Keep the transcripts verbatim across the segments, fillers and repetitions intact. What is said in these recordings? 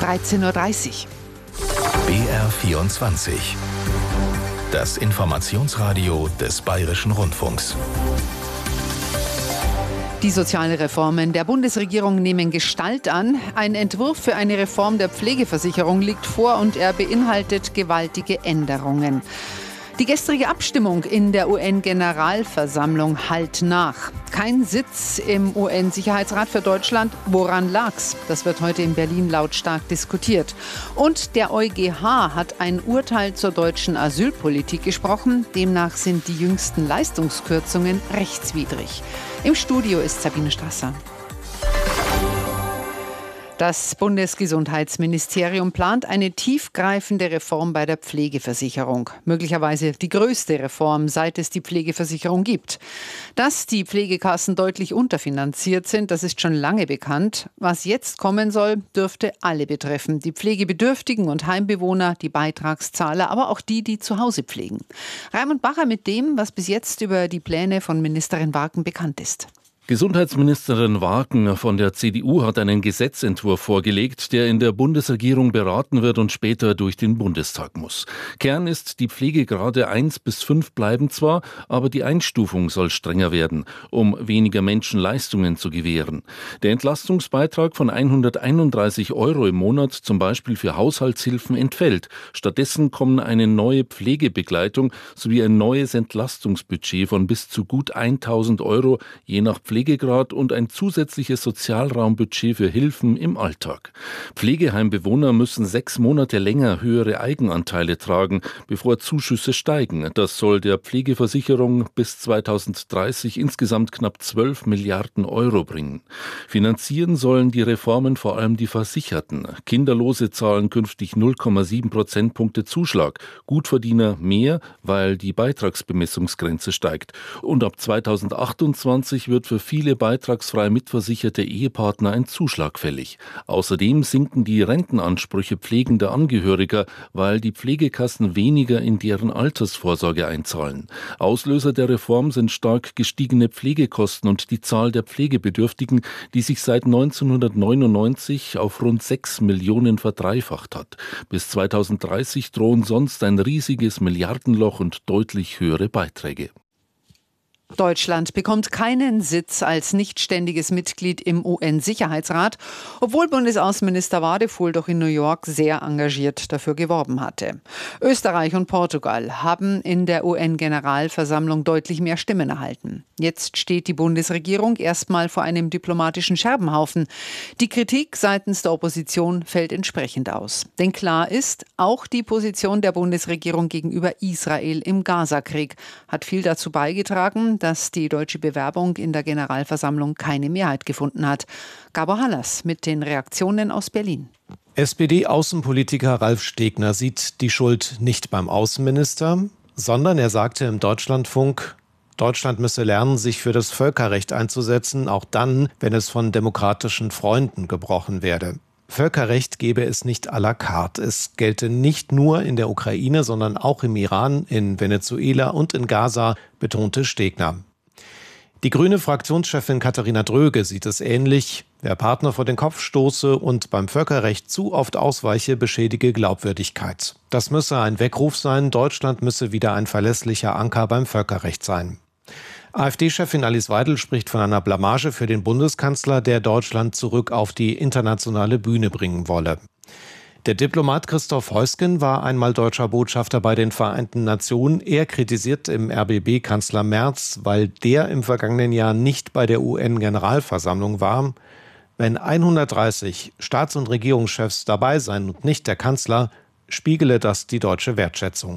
dreizehn Uhr dreißig. B R vierundzwanzig. Das Informationsradio des Bayerischen Rundfunks. Die sozialen Reformen der Bundesregierung nehmen Gestalt an. Ein Entwurf für eine Reform der Pflegeversicherung liegt vor und er beinhaltet gewaltige Änderungen. Die gestrige Abstimmung in der U N-Generalversammlung hallt nach. Kein Sitz im U N-Sicherheitsrat für Deutschland. Woran lag's? Das wird heute in Berlin lautstark diskutiert. Und der EuGH hat ein Urteil zur deutschen Asylpolitik gesprochen. Demnach sind die jüngsten Leistungskürzungen rechtswidrig. Im Studio ist Sabine Strasser. Das Bundesgesundheitsministerium plant eine tiefgreifende Reform bei der Pflegeversicherung. Möglicherweise die größte Reform, seit es die Pflegeversicherung gibt. Dass die Pflegekassen deutlich unterfinanziert sind, das ist schon lange bekannt. Was jetzt kommen soll, dürfte alle betreffen. Die Pflegebedürftigen und Heimbewohner, die Beitragszahler, aber auch die, die zu Hause pflegen. Raimund Bacher mit dem, was bis jetzt über die Pläne von Ministerin Warken bekannt ist. Gesundheitsministerin Warken von der C D U hat einen Gesetzentwurf vorgelegt, der in der Bundesregierung beraten wird und später durch den Bundestag muss. Kern ist, die Pflegegrade eins bis fünf bleiben zwar, aber die Einstufung soll strenger werden, um weniger Menschen Leistungen zu gewähren. Der Entlastungsbeitrag von hunderteinunddreißig Euro im Monat, zum Beispiel für Haushaltshilfen, entfällt. Stattdessen kommen eine neue Pflegebegleitung sowie ein neues Entlastungsbudget von bis zu gut tausend Euro, je nach Pflegegrad, und ein zusätzliches Sozialraumbudget für Hilfen im Alltag. Pflegeheimbewohner müssen sechs Monate länger höhere Eigenanteile tragen, bevor Zuschüsse steigen. Das soll der Pflegeversicherung bis zweitausenddreißig insgesamt knapp zwölf Milliarden Euro bringen. Finanzieren sollen die Reformen vor allem die Versicherten. Kinderlose zahlen künftig null Komma sieben Prozentpunkte Zuschlag. Gutverdiener mehr, weil die Beitragsbemessungsgrenze steigt. Und ab zweitausendachtundzwanzig wird für viele beitragsfrei mitversicherte Ehepartner ein Zuschlag fällig. Außerdem sinken die Rentenansprüche pflegender Angehöriger, weil die Pflegekassen weniger in deren Altersvorsorge einzahlen. Auslöser der Reform sind stark gestiegene Pflegekosten und die Zahl der Pflegebedürftigen, die sich seit neunzehnhundertneunundneunzig auf rund sechs Millionen verdreifacht hat. Bis zweitausenddreißig drohen sonst ein riesiges Milliardenloch und deutlich höhere Beiträge. Deutschland bekommt keinen Sitz als nichtständiges Mitglied im U N-Sicherheitsrat, obwohl Bundesaußenminister Wadefuhl doch in New York sehr engagiert dafür geworben hatte. Österreich und Portugal haben in der U N-Generalversammlung deutlich mehr Stimmen erhalten. Jetzt steht die Bundesregierung erstmal vor einem diplomatischen Scherbenhaufen. Die Kritik seitens der Opposition fällt entsprechend aus. Denn klar ist, auch die Position der Bundesregierung gegenüber Israel im Gazakrieg hat viel dazu beigetragen, dass die deutsche Bewerbung in der Generalversammlung keine Mehrheit gefunden hat. Gabor Hallas mit den Reaktionen aus Berlin. S P D-Außenpolitiker Ralf Stegner sieht die Schuld nicht beim Außenminister, sondern er sagte im Deutschlandfunk, Deutschland müsse lernen, sich für das Völkerrecht einzusetzen, auch dann, wenn es von demokratischen Freunden gebrochen werde. Völkerrecht gebe es nicht à la carte. Es gelte nicht nur in der Ukraine, sondern auch im Iran, in Venezuela und in Gaza, betonte Stegner. Die grüne Fraktionschefin Katharina Dröge sieht es ähnlich. Wer Partner vor den Kopf stoße und beim Völkerrecht zu oft ausweiche, beschädige Glaubwürdigkeit. Das müsse ein Weckruf sein. Deutschland müsse wieder ein verlässlicher Anker beim Völkerrecht sein. AfD-Chefin Alice Weidel spricht von einer Blamage für den Bundeskanzler, der Deutschland zurück auf die internationale Bühne bringen wolle. Der Diplomat Christoph Heusgen war einmal deutscher Botschafter bei den Vereinten Nationen. Er kritisiert im R B B Kanzler Merz, weil der im vergangenen Jahr nicht bei der U N-Generalversammlung war. Wenn hundertdreißig Staats- und Regierungschefs dabei seien und nicht der Kanzler, spiegele das die deutsche Wertschätzung.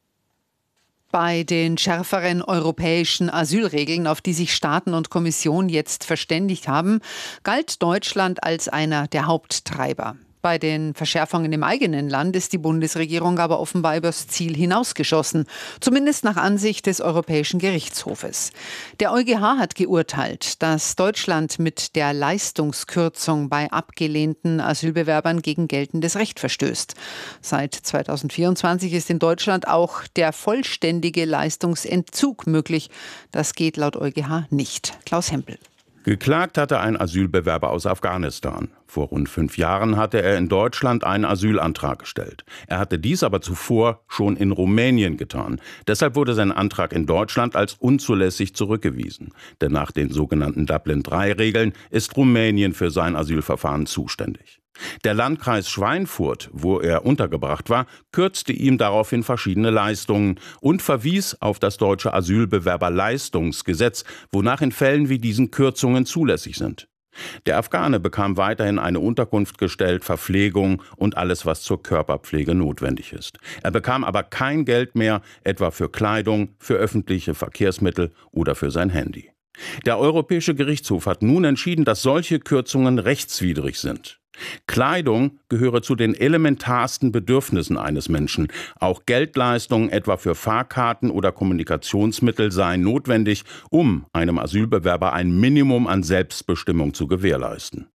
Bei den schärferen europäischen Asylregeln, auf die sich Staaten und Kommission jetzt verständigt haben, galt Deutschland als einer der Haupttreiber. Bei den Verschärfungen im eigenen Land ist die Bundesregierung aber offenbar übers Ziel hinausgeschossen, zumindest nach Ansicht des Europäischen Gerichtshofes. Der EuGH hat geurteilt, dass Deutschland mit der Leistungskürzung bei abgelehnten Asylbewerbern gegen geltendes Recht verstößt. Seit zweitausendvierundzwanzig ist in Deutschland auch der vollständige Leistungsentzug möglich. Das geht laut EuGH nicht. Klaus Hempel. Geklagt hatte ein Asylbewerber aus Afghanistan. Vor rund fünf Jahren hatte er in Deutschland einen Asylantrag gestellt. Er hatte dies aber zuvor schon in Rumänien getan. Deshalb wurde sein Antrag in Deutschland als unzulässig zurückgewiesen. Denn nach den sogenannten Dublin drei Regeln ist Rumänien für sein Asylverfahren zuständig. Der Landkreis Schweinfurt, wo er untergebracht war, kürzte ihm daraufhin verschiedene Leistungen und verwies auf das deutsche Asylbewerberleistungsgesetz, wonach in Fällen wie diesen Kürzungen zulässig sind. Der Afghane bekam weiterhin eine Unterkunft gestellt, Verpflegung und alles, was zur Körperpflege notwendig ist. Er bekam aber kein Geld mehr, etwa für Kleidung, für öffentliche Verkehrsmittel oder für sein Handy. Der Europäische Gerichtshof hat nun entschieden, dass solche Kürzungen rechtswidrig sind. Kleidung gehöre zu den elementarsten Bedürfnissen eines Menschen. Auch Geldleistungen, etwa für Fahrkarten oder Kommunikationsmittel, seien notwendig, um einem Asylbewerber ein Minimum an Selbstbestimmung zu gewährleisten.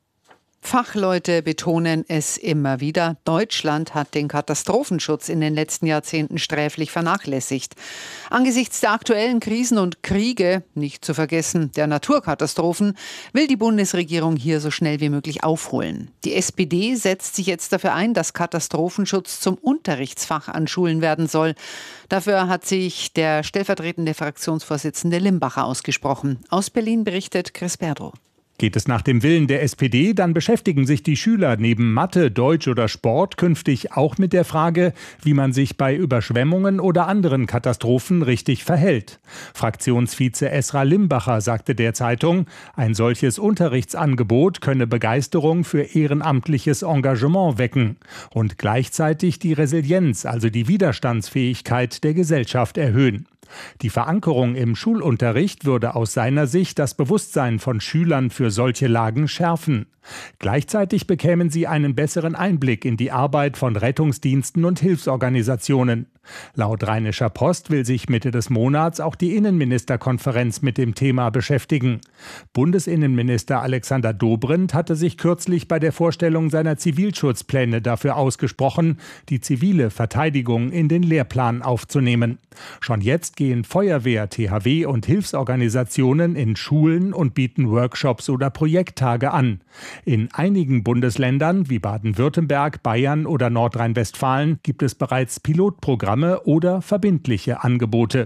Fachleute betonen es immer wieder. Deutschland hat den Katastrophenschutz in den letzten Jahrzehnten sträflich vernachlässigt. Angesichts der aktuellen Krisen und Kriege, nicht zu vergessen der Naturkatastrophen, will die Bundesregierung hier so schnell wie möglich aufholen. Die S P D setzt sich jetzt dafür ein, dass Katastrophenschutz zum Unterrichtsfach an Schulen werden soll. Dafür hat sich der stellvertretende Fraktionsvorsitzende Limbacher ausgesprochen. Aus Berlin berichtet Chris Berdrow. Geht es nach dem Willen der S P D, dann beschäftigen sich die Schüler neben Mathe, Deutsch oder Sport künftig auch mit der Frage, wie man sich bei Überschwemmungen oder anderen Katastrophen richtig verhält. Fraktionsvize Esra Limbacher sagte der Zeitung, ein solches Unterrichtsangebot könne Begeisterung für ehrenamtliches Engagement wecken und gleichzeitig die Resilienz, also die Widerstandsfähigkeit der Gesellschaft erhöhen. Die Verankerung im Schulunterricht würde aus seiner Sicht das Bewusstsein von Schülern für solche Lagen schärfen. Gleichzeitig bekämen sie einen besseren Einblick in die Arbeit von Rettungsdiensten und Hilfsorganisationen. Laut Rheinischer Post will sich Mitte des Monats auch die Innenministerkonferenz mit dem Thema beschäftigen. Bundesinnenminister Alexander Dobrindt hatte sich kürzlich bei der Vorstellung seiner Zivilschutzpläne dafür ausgesprochen, die zivile Verteidigung in den Lehrplan aufzunehmen. Schon jetzt gehen Feuerwehr, T H W und Hilfsorganisationen in Schulen und bieten Workshops oder Projekttage an. In einigen Bundesländern wie Baden-Württemberg, Bayern oder Nordrhein-Westfalen gibt es bereits Pilotprogramme oder verbindliche Angebote.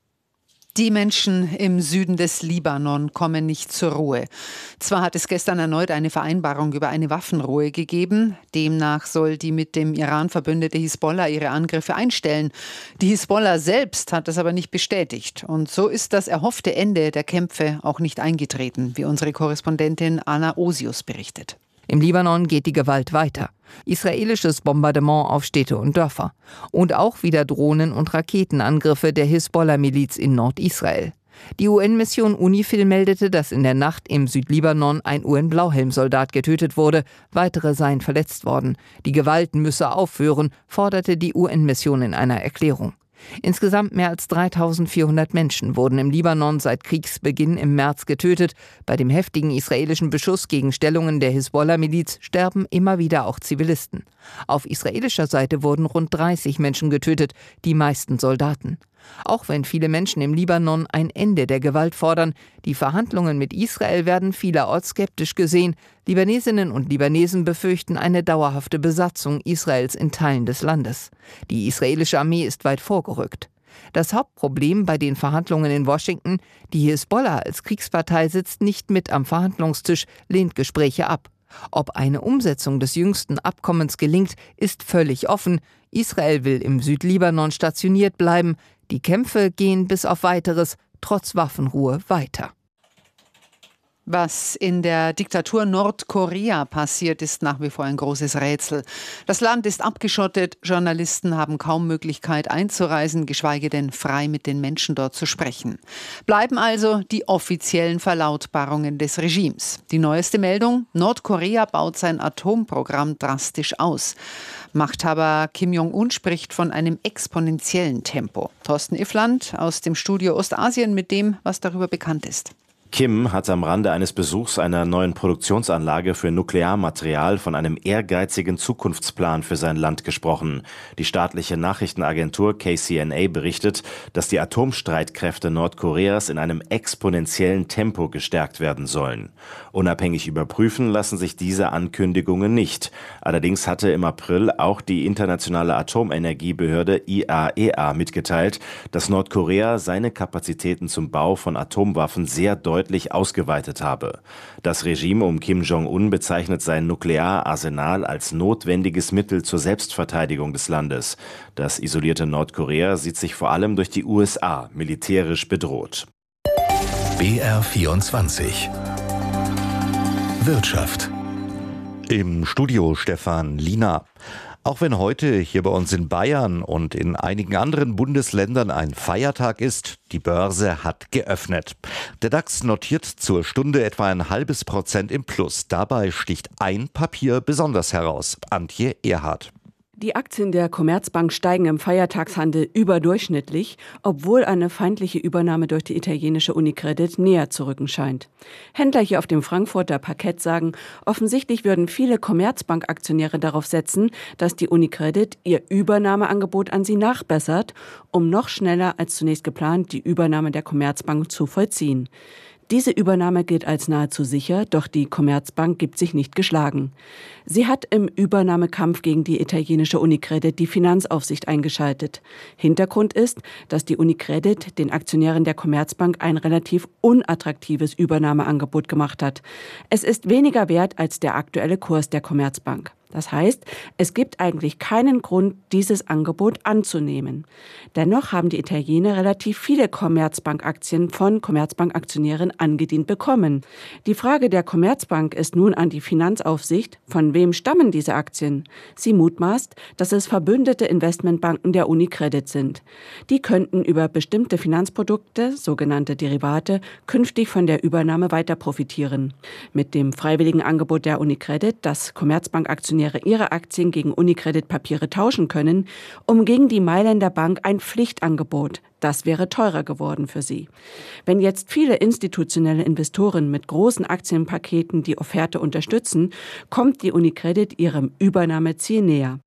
Die Menschen im Süden des Libanon kommen nicht zur Ruhe. Zwar hat es gestern erneut eine Vereinbarung über eine Waffenruhe gegeben. Demnach soll die mit dem Iran verbündete Hisbollah ihre Angriffe einstellen. Die Hisbollah selbst hat das aber nicht bestätigt. Und so ist das erhoffte Ende der Kämpfe auch nicht eingetreten, wie unsere Korrespondentin Anna Osius berichtet. Im Libanon geht die Gewalt weiter. Israelisches Bombardement auf Städte und Dörfer. Und auch wieder Drohnen- und Raketenangriffe der Hisbollah-Miliz in Nordisrael. Die U N-Mission UNIFIL meldete, dass in der Nacht im Südlibanon ein U N-Blauhelm-Soldat getötet wurde. Weitere seien verletzt worden. Die Gewalt müsse aufhören, forderte die U N-Mission in einer Erklärung. Insgesamt mehr als dreitausendvierhundert Menschen wurden im Libanon seit Kriegsbeginn im März getötet. Bei dem heftigen israelischen Beschuss gegen Stellungen der Hisbollah-Miliz sterben immer wieder auch Zivilisten. Auf israelischer Seite wurden rund dreißig Menschen getötet, die meisten Soldaten. Auch wenn viele Menschen im Libanon ein Ende der Gewalt fordern, die Verhandlungen mit Israel werden vielerorts skeptisch gesehen. Libanesinnen und Libanesen befürchten eine dauerhafte Besatzung Israels in Teilen des Landes. Die israelische Armee ist weit vorgerückt. Das Hauptproblem bei den Verhandlungen in Washington: die Hisbollah als Kriegspartei sitzt nicht mit am Verhandlungstisch, lehnt Gespräche ab. Ob eine Umsetzung des jüngsten Abkommens gelingt, ist völlig offen. Israel will im Südlibanon stationiert bleiben. Die Kämpfe gehen bis auf Weiteres trotz Waffenruhe weiter. Was in der Diktatur Nordkorea passiert, ist nach wie vor ein großes Rätsel. Das Land ist abgeschottet, Journalisten haben kaum Möglichkeit einzureisen, geschweige denn frei mit den Menschen dort zu sprechen. Bleiben also die offiziellen Verlautbarungen des Regimes. Die neueste Meldung: Nordkorea baut sein Atomprogramm drastisch aus. Machthaber Kim Jong-un spricht von einem exponentiellen Tempo. Thorsten Iffland aus dem Studio Ostasien mit dem, was darüber bekannt ist. Kim hat am Rande eines Besuchs einer neuen Produktionsanlage für Nuklearmaterial von einem ehrgeizigen Zukunftsplan für sein Land gesprochen. Die staatliche Nachrichtenagentur K C N A berichtet, dass die Atomstreitkräfte Nordkoreas in einem exponentiellen Tempo gestärkt werden sollen. Unabhängig überprüfen lassen sich diese Ankündigungen nicht. Allerdings hatte im April auch die internationale Atomenergiebehörde I A E A mitgeteilt, dass Nordkorea seine Kapazitäten zum Bau von Atomwaffen sehr deutlich deutlich ausgeweitet habe. Das Regime um Kim Jong-un bezeichnet sein Nukleararsenal als notwendiges Mittel zur Selbstverteidigung des Landes. Das isolierte Nordkorea sieht sich vor allem durch die U S A militärisch bedroht. B R vierundzwanzig Wirtschaft. Im Studio Stefan Lina. Auch wenn heute hier bei uns in Bayern und in einigen anderen Bundesländern ein Feiertag ist, die Börse hat geöffnet. Der DAX notiert zur Stunde etwa ein halbes Prozent im Plus. Dabei sticht ein Papier besonders heraus. Antje Erhardt. Die Aktien der Commerzbank steigen im Feiertagshandel überdurchschnittlich, obwohl eine feindliche Übernahme durch die italienische Unicredit näher zu rücken scheint. Händler hier auf dem Frankfurter Parkett sagen, offensichtlich würden viele Commerzbank-Aktionäre darauf setzen, dass die Unicredit ihr Übernahmeangebot an sie nachbessert, um noch schneller als zunächst geplant die Übernahme der Commerzbank zu vollziehen. Diese Übernahme gilt als nahezu sicher, doch die Commerzbank gibt sich nicht geschlagen. Sie hat im Übernahmekampf gegen die italienische Unicredit die Finanzaufsicht eingeschaltet. Hintergrund ist, dass die Unicredit den Aktionären der Commerzbank ein relativ unattraktives Übernahmeangebot gemacht hat. Es ist weniger wert als der aktuelle Kurs der Commerzbank. Das heißt, es gibt eigentlich keinen Grund, dieses Angebot anzunehmen. Dennoch haben die Italiener relativ viele Commerzbank-Aktien von Commerzbank-Aktionären angedient bekommen. Die Frage der Commerzbank ist nun an die Finanzaufsicht, von wem stammen diese Aktien? Sie mutmaßt, dass es verbündete Investmentbanken der Unicredit sind. Die könnten über bestimmte Finanzprodukte, sogenannte Derivate, künftig von der Übernahme weiter profitieren. Mit dem freiwilligen Angebot der Unicredit, dass Commerzbank-Aktionäre ihre Aktien gegen Unicredit-Papiere tauschen können, umging die Mailänder Bank ein Pflichtangebot. Das wäre teurer geworden für sie. Wenn jetzt viele institutionelle Investoren mit großen Aktienpaketen die Offerte unterstützen, kommt die Unicredit ihrem Übernahmeziel näher.